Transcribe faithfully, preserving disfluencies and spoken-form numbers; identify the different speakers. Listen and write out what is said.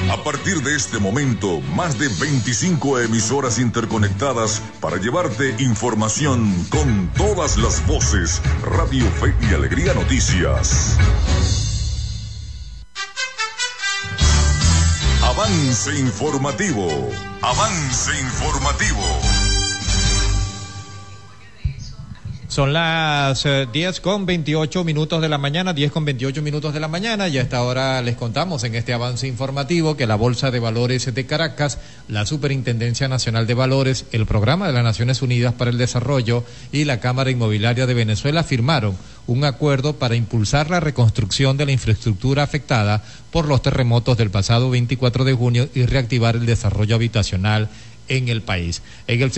Speaker 1: A partir de este momento, más de veinticinco emisoras interconectadas para llevarte información con todas las voces. Radio Fe y Alegría Noticias. Avance informativo. Avance informativo.
Speaker 2: Son las eh, diez con veintiocho minutos de la mañana, diez con veintiocho minutos de la mañana, y a esta hora les contamos en este avance informativo que la Bolsa de Valores de Caracas, la Superintendencia Nacional de Valores, el Programa de las Naciones Unidas para el Desarrollo y la Cámara Inmobiliaria de Venezuela firmaron un acuerdo para impulsar la reconstrucción de la infraestructura afectada por los terremotos del pasado veinticuatro de junio y reactivar el desarrollo habitacional en el país. En el